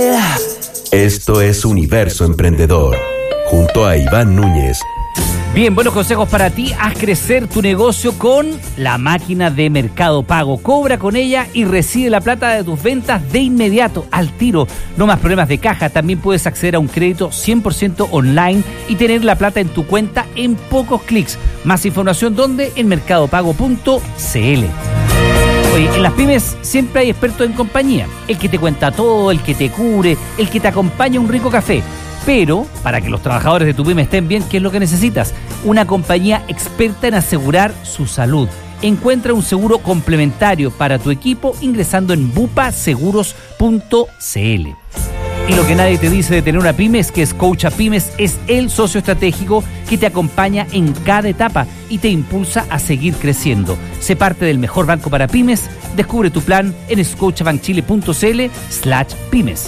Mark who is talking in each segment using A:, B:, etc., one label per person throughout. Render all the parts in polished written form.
A: Esto es Universo Emprendedor, junto a Iván Núñez.
B: Bien, buenos consejos para ti. Haz crecer tu negocio con la máquina de Mercado Pago. Cobra con ella y recibe la plata de tus ventas de inmediato, al tiro. No más problemas de caja. También puedes acceder a un crédito 100% online y tener la plata en tu cuenta en pocos clics. Más información, ¿dónde? En mercadopago.cl. Oye, en las pymes siempre hay expertos en compañía. El que te cuenta todo, el que te cubre, el que te acompaña a un rico café. Pero, para que los trabajadores de tu pyme estén bien, ¿qué es lo que necesitas? Una compañía experta en asegurar su salud. Encuentra un seguro complementario para tu equipo ingresando en bupaseguros.cl. Y lo que nadie te dice de tener una pyme es que Scotiapymes es el socio estratégico que te acompaña en cada etapa y te impulsa a seguir creciendo. Sé parte del mejor banco para pymes. Descubre tu plan en scotiabankchile.cl/pymes.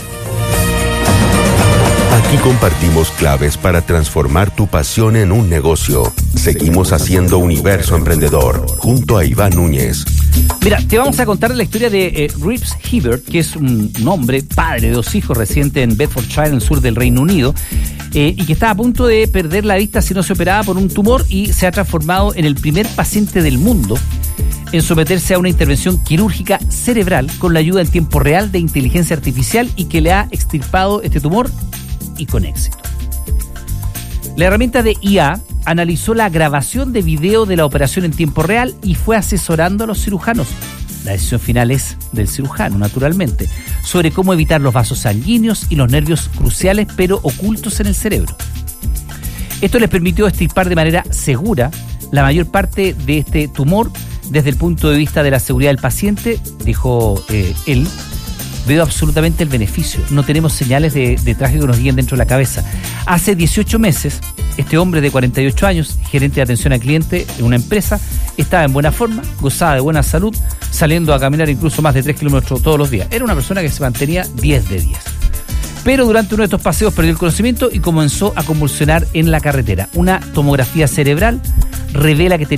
A: Aquí compartimos claves para transformar tu pasión en un negocio. Seguimos haciendo Universo Emprendedor, junto a Iván Núñez.
B: Mira, te vamos a contar la historia de Reeves Hibbert, que es un hombre, padre de 2 hijos, residente en Bedfordshire, en el sur del Reino Unido, y que estaba a punto de perder la vista si no se operaba por un tumor, y se ha transformado en el primer paciente del mundo en someterse a una intervención quirúrgica cerebral con la ayuda en tiempo real de inteligencia artificial y que le ha extirpado este tumor y con éxito. La herramienta de IA analizó la grabación de video de la operación en tiempo real y fue asesorando a los cirujanos. La decisión final es del cirujano, naturalmente, sobre cómo evitar los vasos sanguíneos y los nervios cruciales pero ocultos en el cerebro. Esto les permitió extirpar de manera segura la mayor parte de este tumor. Desde el punto de vista de la seguridad del paciente, dijo él, veo absolutamente el beneficio. No tenemos señales de traje que nos guíen dentro de la cabeza. Hace 18 meses, este hombre de 48 años, gerente de atención al cliente en una empresa, estaba en buena forma, gozaba de buena salud, saliendo a caminar incluso más de 3 kilómetros todos los días. Era una persona que se mantenía 10 de 10. Pero durante uno de estos paseos perdió el conocimiento y comenzó a convulsionar en la carretera. Una tomografía cerebral revela que tenía